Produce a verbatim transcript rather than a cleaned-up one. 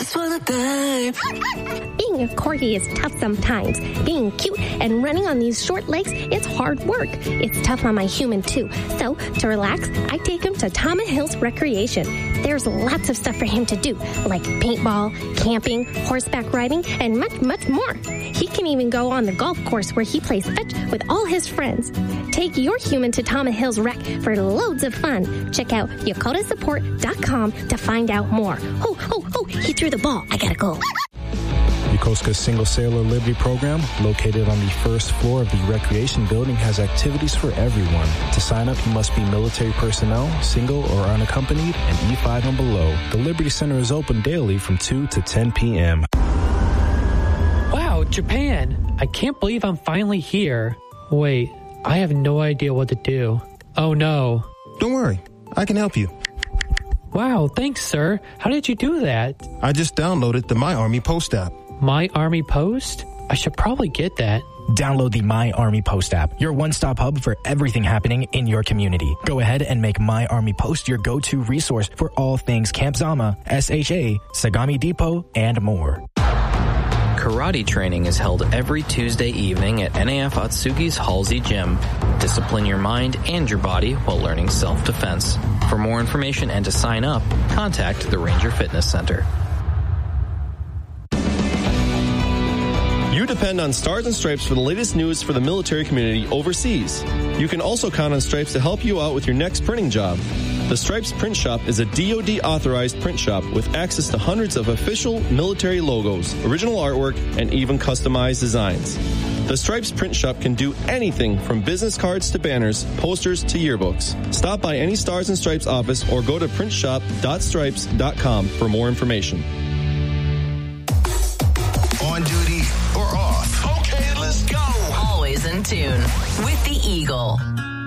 just wanna dive. Being a corgi is tough sometimes. Being cute and running on these short legs is hard work. It's tough on my human too. So, to relax, I take him to Tama Hills Recreation. There's lots of stuff for him to do, like paintball, camping, horseback riding, and much, much more. He can even go on the golf course where he plays fetch with all his friends. Take your human to Tama Hills Rec for loads of fun. Check out Yokota Support dot com to find out more. Oh, oh, oh, he threw the ball. I gotta go. Yokosuka's Single Sailor Liberty Program, located on the first floor of the recreation building, has activities for everyone. To sign up, you must be military personnel, single or unaccompanied, and E five and below. The Liberty Center is open daily from two to ten p.m. Wow, Japan! I can't believe I'm finally here. Wait, I have no idea what to do. Oh no. Don't worry, I can help you. Wow, thanks, sir. How did you do that? I just downloaded the My Army Post app. My Army Post? I should probably get that. Download the My Army Post app, your one-stop hub for everything happening in your community. Go ahead and make My Army Post your go-to resource for all things Camp Zama, S H A, Sagami Depot, and more. Karate training is held every Tuesday evening at N A F Atsugi's Halsey Gym. Discipline your mind and your body while learning self-defense. For more information and to sign up, contact the Ranger Fitness Center. You depend on Stars and Stripes for the latest news for the military community overseas. You can also count on Stripes to help you out with your next printing job. The Stripes Print Shop is a D O D-authorized print shop with access to hundreds of official military logos, original artwork, and even customized designs. The Stripes Print Shop can do anything from business cards to banners, posters to yearbooks. Stop by any Stars and Stripes office or go to print shop dot stripes dot com for more information. On duty or off? Okay, let's go. Always in tune with the Eagle.